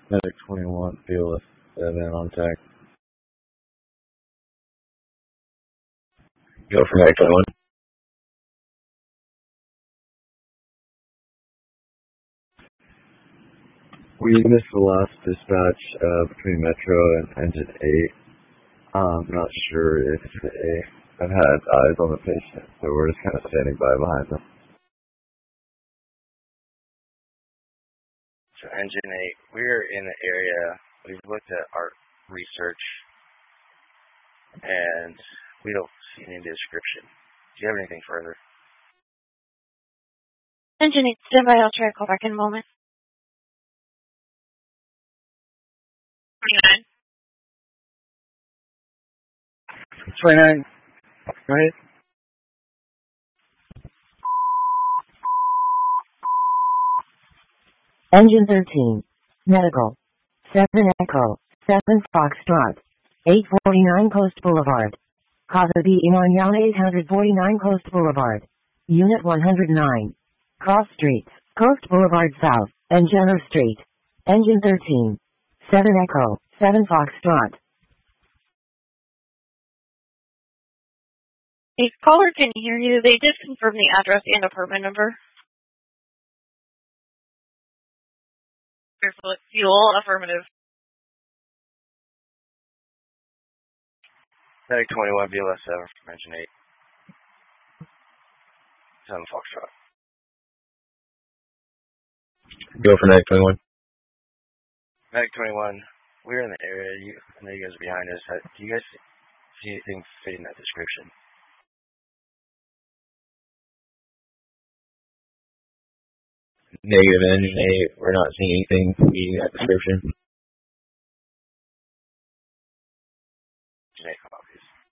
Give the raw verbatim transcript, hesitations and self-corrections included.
Medic twenty-one, field seven on tech. Go for Medic twenty-one. We missed the last dispatch uh, between Metro and Engine eight. I'm not sure if they have had eyes on the patient, so we're just kind of standing by behind them. So Engine eight, we're in the area. We've looked at our research, and we don't see any description. Do you have anything further? Engine eight, stand by. I'll try to call back in a moment. twenty-nine. twenty-nine. Go ahead. Engine thirteen. Medical. seven Echo. seven Foxtrot. eight forty-nine Coast Boulevard. Casa de Imanyan eight forty-nine Coast Boulevard. Unit one hundred nine. Cross Streets. Coast Boulevard South. and Jenner Street. Engine thirteen. seven Echo. seven Foxtrot. A caller can hear you. They did confirm the address and apartment number. Fuel, affirmative. Medic twenty-one, B L S seven from Engine eight. seven Foxtrot. Go for Medic twenty-one. Medic twenty-one, we're in the area. You, I know you guys are behind us. Do you guys see anything fitting that description? Negative, Engine eight. We're not seeing anything meeting that description. Engine eight copies.